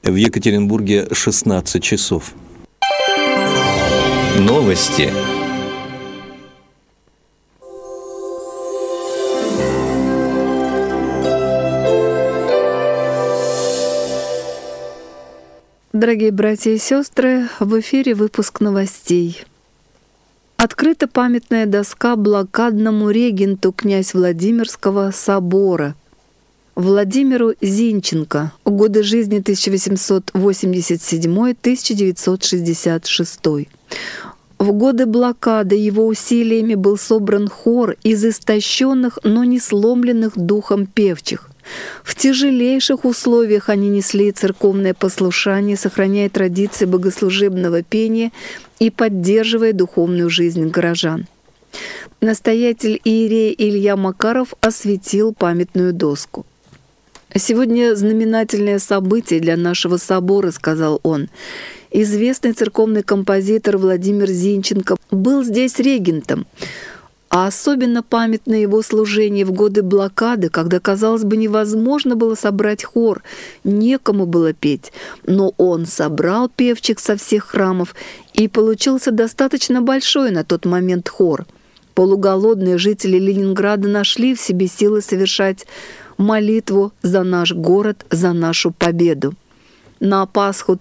В Екатеринбурге 16 часов. Новости. Дорогие братья и сестры, в эфире выпуск новостей. Открыта памятная доска блокадному регенту князь Владимирского собора Владимиру Зинченко, годы жизни 1887-1966. В годы блокады его усилиями был собран хор из истощенных, но не сломленных духом певчих. В тяжелейших условиях они несли церковное послушание, сохраняя традиции богослужебного пения и поддерживая духовную жизнь горожан. Настоятель иерей Илья Макаров осветил памятную доску. «Сегодня знаменательное событие для нашего собора», — сказал он. «Известный церковный композитор Владимир Зинченко был здесь регентом, а особенно памятно его служение в годы блокады, когда, казалось бы, невозможно было собрать хор, некому было петь. Но он собрал певчих со всех храмов, и получился достаточно большой на тот момент хор. Полуголодные жители Ленинграда нашли в себе силы совершать молитву за наш город, за нашу победу. На Пасху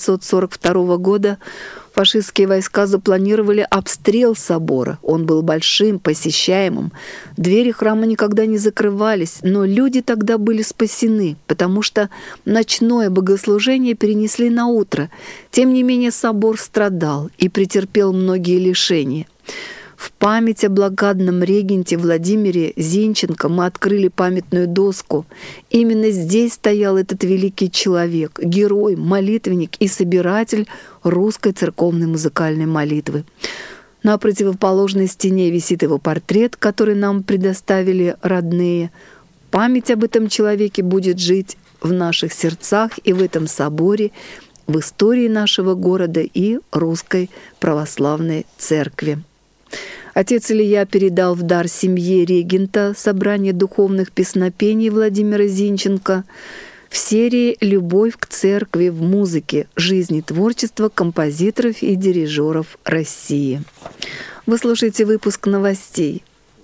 1942 года фашистские войска запланировали обстрел собора. Он был большим, посещаемым. Двери храма никогда не закрывались, но люди тогда были спасены, потому что ночное богослужение перенесли на утро. Тем не менее собор страдал и претерпел многие лишения. В память о блокадном регенте Владимире Зинченко мы открыли памятную доску. Именно здесь стоял этот великий человек, герой, молитвенник и собиратель русской церковной музыкальной молитвы. На противоположной стене висит его портрет, который нам предоставили родные. Память об этом человеке будет жить в наших сердцах и в этом соборе, в истории нашего города и Русской Православной Церкви. Отец Илья передал в дар семье регента собрание духовных песнопений Владимира Зинченко в серии «Любовь к церкви в музыке. Жизнь и творчество композиторов и дирижеров России». Вы слушаете выпуск новостей.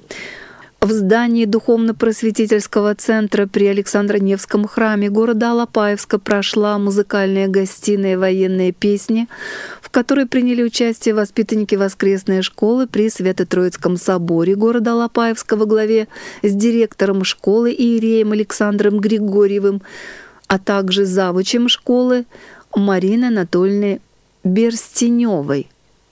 В здании Духовно-просветительского центра при Александро-Невском храме города Алапаевска прошла музыкальная гостиная «Военные песни», в которой приняли участие воспитанники воскресной школы при Свято-Троицком соборе города Алапаевска во главе с директором школы иереем Александром Григорьевым, а также завучем школы Мариной Анатольевной Берстеневой.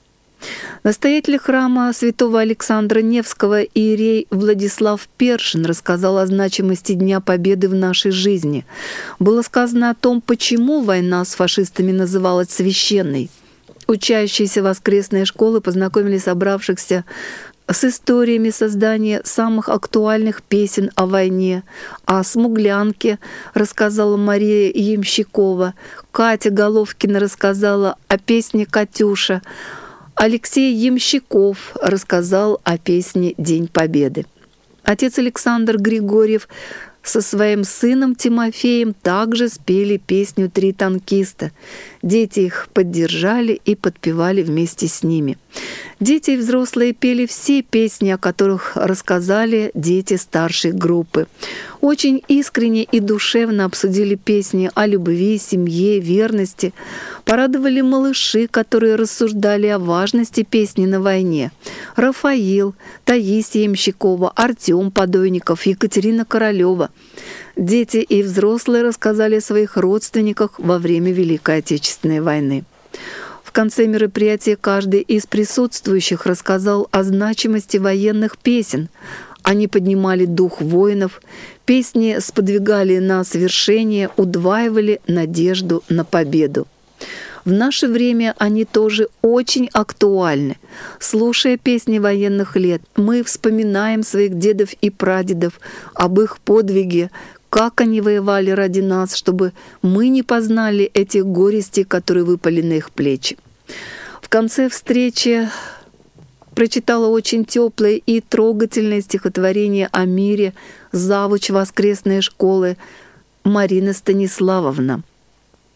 Настоятель храма святого Александра Невского иерей Владислав Першин рассказал о значимости Дня Победы в нашей жизни. Было сказано о том, почему война с фашистами называлась священной. Учащиеся воскресной школы познакомили собравшихся с историями создания самых актуальных песен о войне. О «Смуглянке» рассказала Мария Ямщикова, Катя Головкина рассказала о песне «Катюша», Алексей Ямщиков рассказал о песне «День Победы». Отец Александр Григорьев со своим сыном Тимофеем также спели песню «Три танкиста». Дети их поддержали и подпевали вместе с ними. Дети и взрослые пели все песни, о которых рассказали дети старшей группы. Очень искренне и душевно обсудили песни о любви, семье, верности. Порадовали малыши, которые рассуждали о важности песни на войне. Рафаил, Таисия Ямщикова, Артем Подойников, Екатерина Королева. Дети и взрослые рассказали о своих родственниках во время Великой Отечественной войны. В конце мероприятия каждый из присутствующих рассказал о значимости военных песен. Они поднимали дух воинов, песни сподвигали на свершение, удваивали надежду на победу. В наше время они тоже очень актуальны. Слушая песни военных лет, мы вспоминаем своих дедов и прадедов, об их подвиге, как они воевали ради нас, чтобы мы не познали этих горестей, которые выпали на их плечи. В конце встречи прочитала очень теплое и трогательное стихотворение о мире завуч воскресной школы Марина Станиславовна.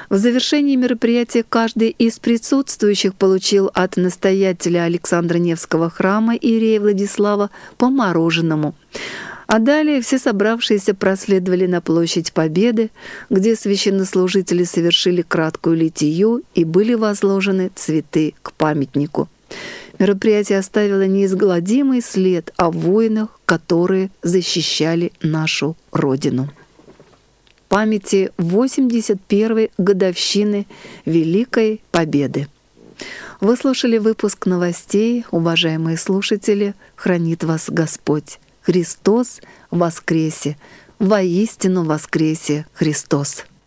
В завершении мероприятия каждый из присутствующих получил от настоятеля Александра Невского храма Иерея Владислава по мороженому. А далее все собравшиеся проследовали на площадь Победы, где священнослужители совершили краткую литию и были возложены цветы к памятнику. Мероприятие оставило неизгладимый след о воинах, которые защищали нашу Родину. В памяти 81-й годовщины Великой Победы. Вы слушали выпуск новостей, уважаемые слушатели, хранит вас Господь. Христос воскресе! Воистину воскресе Христос!